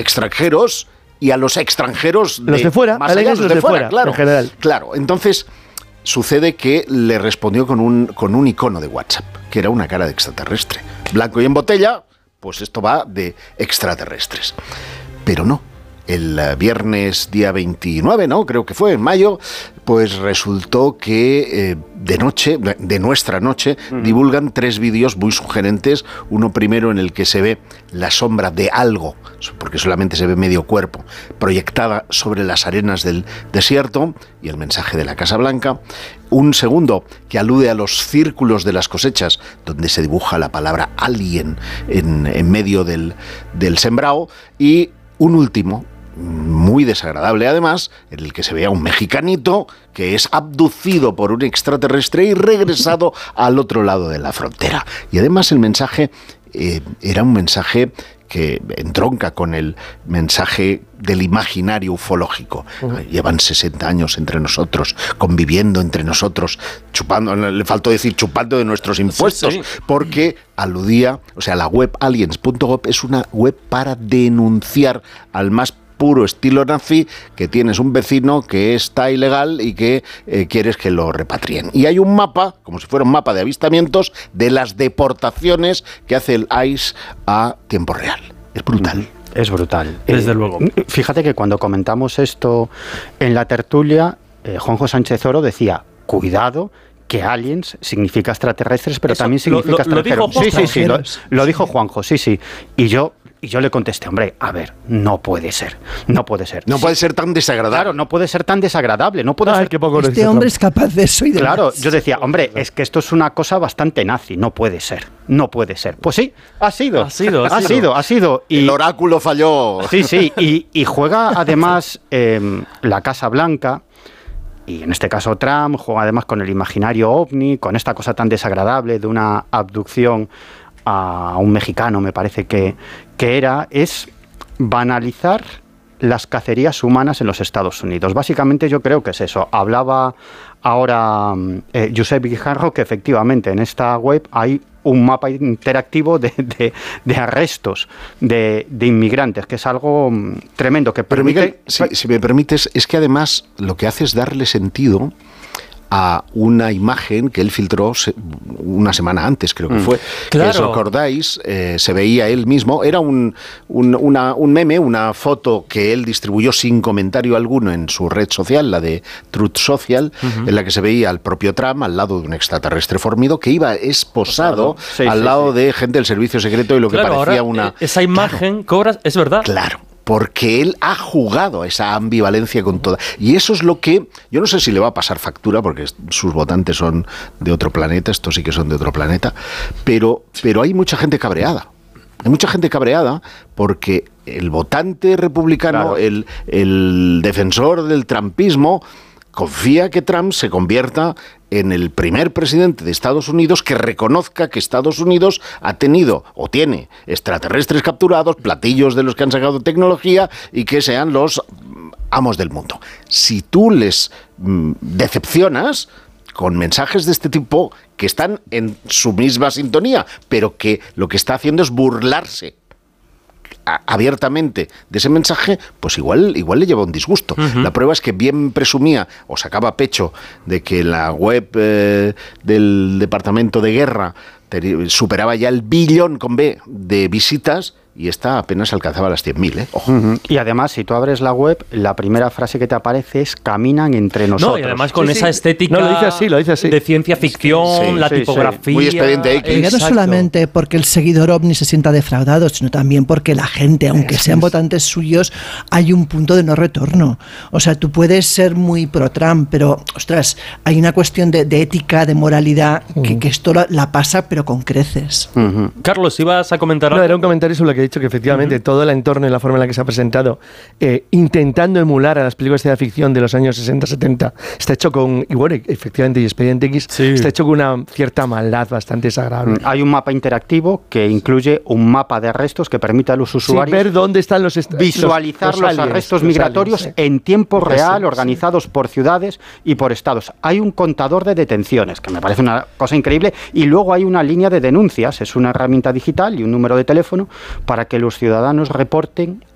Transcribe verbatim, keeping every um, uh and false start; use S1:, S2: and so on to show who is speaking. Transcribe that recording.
S1: extranjeros y a los extranjeros de,
S2: los de fuera,
S1: más allá, los, los de, de fuera, fuera claro,
S2: en general.
S1: Claro, entonces sucede que le respondió con un, con un icono de WhatsApp, que era una cara de extraterrestre. Blanco y en botella, pues esto va de extraterrestres. Pero no. El viernes día veintinueve, ¿no? Creo que fue, en mayo, pues resultó que eh, de noche, de nuestra noche, uh-huh. divulgan tres vídeos muy sugerentes. Uno primero en el que se ve la sombra de algo, porque solamente se ve medio cuerpo, proyectada sobre las arenas del desierto, y el mensaje de la Casa Blanca. Un segundo que alude a los círculos de las cosechas, donde se dibuja la palabra alien en, en medio del, del sembrado. Y un último, muy desagradable además, en el que se ve a un mexicanito que es abducido por un extraterrestre y regresado al otro lado de la frontera. Y además el mensaje eh, era un mensaje que entronca con el mensaje del imaginario ufológico. Uh-huh. Llevan sesenta años entre nosotros, conviviendo entre nosotros, chupando, le faltó decir chupando de nuestros impuestos, sí, sí. porque aludía, o sea, la web aliens punto gov es una web para denunciar al más puro estilo nazi, que tienes un vecino que está ilegal y que eh, quieres que lo repatrien. Y hay un mapa, como si fuera un mapa de avistamientos, de las deportaciones que hace el I C E a tiempo real. Es brutal.
S3: Es brutal.
S4: Desde
S3: eh,
S4: luego.
S3: Fíjate que cuando comentamos esto en la tertulia, eh, Juanjo Sánchez Oro decía, cuidado, que aliens significa extraterrestres, pero
S4: Eso,
S3: también significa
S4: lo, lo,
S3: extranjeros.
S4: lo dijo
S3: sí, sí, sí, lo, lo dijo Juanjo, sí, sí. Y yo Y yo le contesté, hombre, a ver, no puede ser, no puede ser.
S1: No
S3: sí.
S1: puede ser tan desagradable.
S3: Claro, no puede ser tan desagradable, no puede
S2: Ay,
S3: ser...
S2: qué poco
S5: este hombre es capaz de eso y de
S3: Claro,
S5: más.
S3: yo decía, hombre, es que esto es una cosa bastante nazi, no puede ser, no puede ser. Pues sí, ha sido,
S4: ha sido,
S3: ha, ha sido, sido, ha sido.
S1: Y, el oráculo falló.
S3: Sí, sí, y, y juega además eh, la Casa Blanca, y en este caso Trump, juega además con el imaginario ovni, con esta cosa tan desagradable de una abducción a un mexicano, me parece que, que era, es banalizar las cacerías humanas en los Estados Unidos. Básicamente yo creo que es eso. Hablaba ahora eh, Josep Guijarro que efectivamente en esta web hay un mapa interactivo de, de, de arrestos de, de inmigrantes, que es algo tremendo. Que
S1: Pero
S3: permite...
S1: Miguel, si, si me permites, es que además lo que hace es darle sentido a una imagen que él filtró una semana antes, creo que mm. fue.
S4: Claro.
S1: Que os acordáis, eh, se veía él mismo, era un, un, una, un meme, una foto que él distribuyó sin comentario alguno en su red social, la de Truth Social, uh-huh. en la que se veía al propio Trump al lado de un extraterrestre formido que iba esposado sí, al sí, lado sí. de gente del servicio secreto y lo
S4: claro,
S1: que parecía
S4: ahora,
S1: una...
S4: Esa imagen
S1: claro,
S4: cobra, es verdad.
S1: Claro. Porque él ha jugado a esa ambivalencia con toda... Y eso es lo que... Yo no sé si le va a pasar factura, porque sus votantes son de otro planeta, estos sí que son de otro planeta, pero, pero hay mucha gente cabreada. Hay mucha gente cabreada porque el votante republicano, claro. el, el defensor del trumpismo, confía que Trump se convierta en el primer presidente de Estados Unidos que reconozca que Estados Unidos ha tenido o tiene extraterrestres capturados, platillos de los que han sacado tecnología y que sean los amos del mundo. Si tú les mm, decepcionas con mensajes de este tipo que están en su misma sintonía, pero que lo que está haciendo es burlarse abiertamente de ese mensaje, pues igual, igual le lleva un disgusto. Uh-huh. La prueba es que bien presumía o sacaba pecho de que la web eh, del Departamento de Guerra te, superaba ya el billón con B de visitas y esta apenas alcanzaba las cien mil, ¿eh? Ojo.
S3: Uh-huh. Y además, si tú abres la web, la primera frase que te aparece es caminan entre nosotros.
S4: No, y además con
S2: sí,
S4: esa
S2: sí.
S4: estética
S2: no, lo dice así, lo dice así.
S4: de ciencia ficción, sí, la
S3: sí,
S4: tipografía...
S3: Sí.
S1: Muy expediente X.
S5: Y no solamente porque el seguidor ovni se sienta defraudado, sino también porque la gente, aunque es, sean es. votantes suyos, hay un punto de no retorno. O sea, tú puedes ser muy pro-Trump, pero, ostras, hay una cuestión de, de ética, de moralidad, uh-huh. que, que esto la, la pasa, pero con creces.
S4: Uh-huh. Carlos, ¿ibas a comentar algo?
S2: No, era un comentario sobre lo que he dicho, que efectivamente uh-huh. todo el entorno y la forma en la que se ha presentado, eh, intentando emular a las películas de ficción de los años sesenta setenta, está hecho con, y bueno, efectivamente, y Expediente X, sí. está hecho con una cierta maldad bastante desagradable.
S3: Hay un mapa interactivo que incluye un mapa de arrestos que permite a los usuarios
S2: sí, ver dónde están los est-
S3: visualizar los, los, los aliens, arrestos
S2: los
S3: migratorios
S2: aliens, sí.
S3: en tiempo real,
S2: sí,
S3: organizados
S2: sí.
S3: por ciudades y por estados. Hay un contador de detenciones, que me parece una cosa increíble, y luego hay una línea de denuncias, es una herramienta digital y un número de teléfono para que los ciudadanos reporten